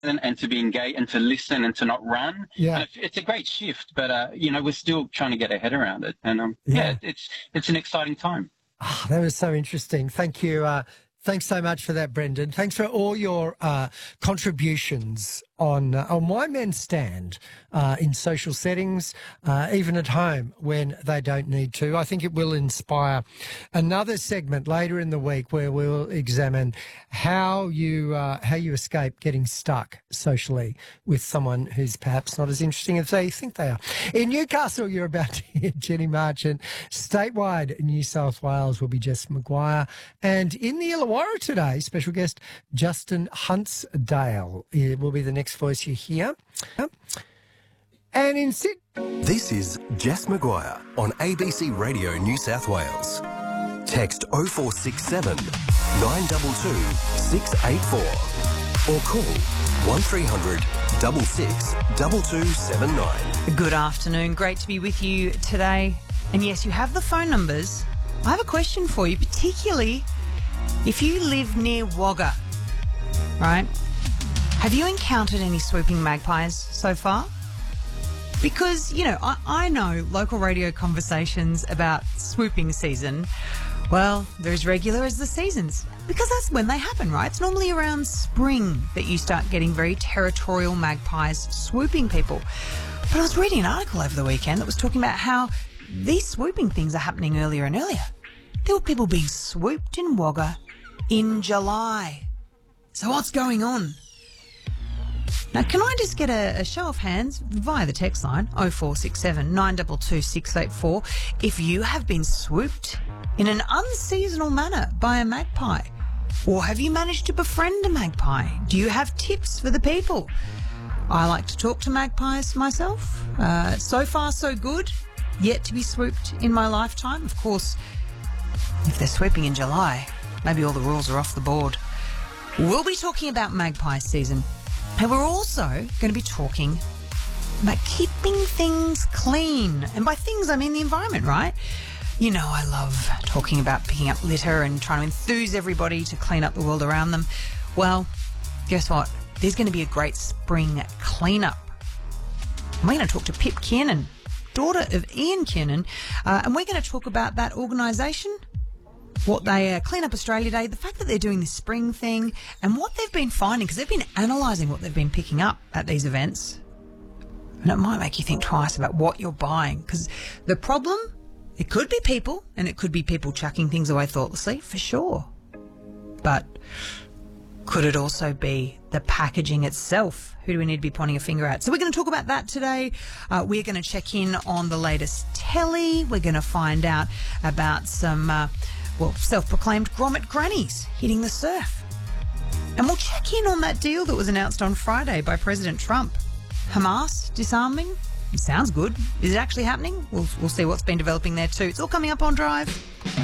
and to be engaged and to listen and to not run. Yeah. And it's a great shift, but, we're still trying to get our head around it. And, it's an exciting time. Oh, that was so interesting. Thank you. Thanks so much for that, Brendan. Thanks for all your contributions on Why Men Stand in social settings, even at home when they don't need to. I think it will inspire another segment later in the week where we'll examine how you escape getting stuck socially with someone who's perhaps not as interesting as they think they are. In Newcastle, you're about to hear Jenny Marchant. Statewide, New South Wales will be Jess Maguire. And in the Illawarra today, special guest Justin Huntsdale will be the next voice you hear. And in Sydney... This is Jess Maguire on ABC Radio New South Wales. Text 0467 922 684 or call 1300 66 2279. Good afternoon. Great to be with you today. And yes, you have the phone numbers. I have a question for you, particularly if you live near Wagga, right? Have you encountered any swooping magpies so far? Because, I know local radio conversations about swooping season, well, they're as regular as the seasons, because that's when they happen, right? It's normally around spring that you start getting very territorial magpies swooping people. But I was reading an article over the weekend that was talking about how these swooping things are happening earlier and earlier. There were people being swooped in Wagga in July. So what's going on? Now, can I just get a show of hands via the text line 0467 922 684 if you have been swooped in an unseasonal manner by a magpie? Or have you managed to befriend a magpie? Do you have tips for the people? I like to talk to magpies myself. So far, so good. Yet to be swooped in my lifetime. Of course, if they're swooping in July, maybe all the rules are off the board. We'll be talking about magpie season. And we're also going to be talking about keeping things clean. And by things, I mean the environment, right? I love talking about picking up litter and trying to enthuse everybody to clean up the world around them. Well, guess what? There's going to be a great spring cleanup. And we're going to talk to Pip Kiernan, daughter of Ian Kiernan, and we're going to talk about that organisation, what they Clean Up Australia Day, the fact that they're doing this spring thing and what they've been finding, because they've been analysing what they've been picking up at these events. And it might make you think twice about what you're buying, because the problem, it could be people, and it could be people chucking things away thoughtlessly, for sure. But could it also be the packaging itself? Who do we need to be pointing a finger at? So we're going to talk about that today. We're going to check in on the latest telly. We're going to find out about some... self-proclaimed grommet grannies hitting the surf. And we'll check in on that deal that was announced on Friday by President Trump. Hamas disarming? It sounds good. Is it actually happening? We'll see what's been developing there too. It's all coming up on Drive.